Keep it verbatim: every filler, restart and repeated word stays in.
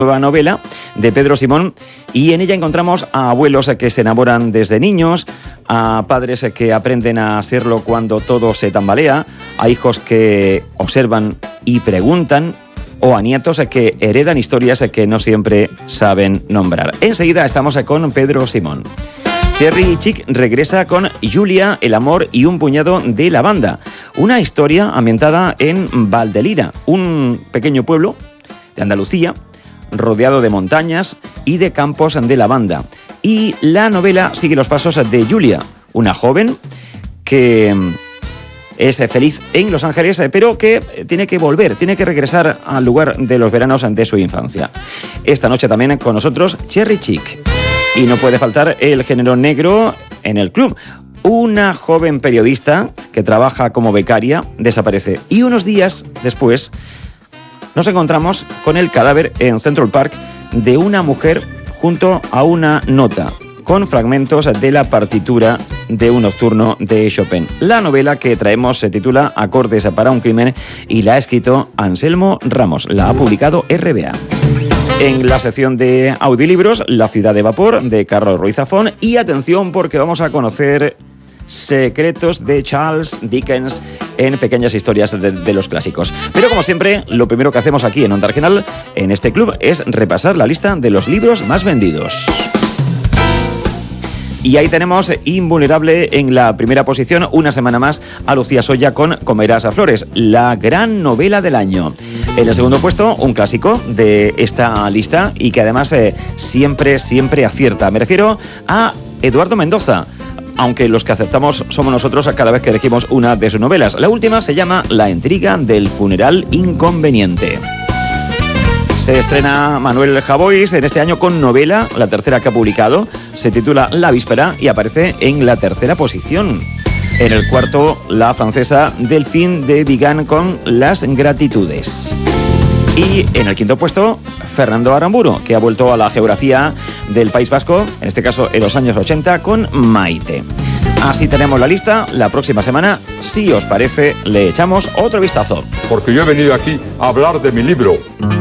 Nueva novela de Pedro Simón, y en ella encontramos a abuelos que se enamoran desde niños, a padres que aprenden a serlo cuando todo se tambalea, a hijos que observan y preguntan, o a nietos que heredan historias que no siempre saben nombrar. Enseguida estamos con Pedro Simón. Cherry Chick regresa con Julia, el amor y un puñado de lavanda, una historia ambientada en Valdelira, un pequeño pueblo de Andalucía, rodeado de montañas y de campos de lavanda. Y la novela sigue los pasos de Julia, una joven que es feliz en Los Ángeles, pero que tiene que volver, tiene que regresar al lugar de los veranos de su infancia. Esta noche también con nosotros Cherry Chick. Y no puede faltar el género negro en el club. Una joven periodista que trabaja como becaria desaparece. Y unos días después nos encontramos con el cadáver en Central Park de una mujer junto a una nota con fragmentos de la partitura de un nocturno de Chopin. La novela que traemos se titula Acordes para un crimen y la ha escrito Anselmo Ramos. La ha publicado R B A. En la sección de audiolibros, La ciudad de vapor, de Carlos Ruiz Zafón. Y atención, porque vamos a conocer secretos de Charles Dickens en pequeñas historias de, de los clásicos. Pero como siempre, lo primero que hacemos aquí en Onda Regional, en este club, es repasar la lista de los libros más vendidos. Y ahí tenemos invulnerable en la primera posición, una semana más, a Lucía Soya con Comerás a Flores, la gran novela del año. En el segundo puesto, un clásico de esta lista y que además eh, siempre, siempre acierta. Me refiero a Eduardo Mendoza, aunque los que aceptamos somos nosotros cada vez que elegimos una de sus novelas. La última se llama La intriga del funeral inconveniente. Se estrena Manuel Javois en este año con novela, la tercera que ha publicado. Se titula La víspera y aparece en la tercera posición. En el cuarto, la francesa Delphine de Vigan con Las gratitudes. Y en el quinto puesto, Fernando Aramburu, que ha vuelto a la geografía del País Vasco, en este caso en los años ochenta, con Maite. Así tenemos la lista. La próxima semana, si os parece, le echamos otro vistazo. Porque yo he venido aquí a hablar de mi libro.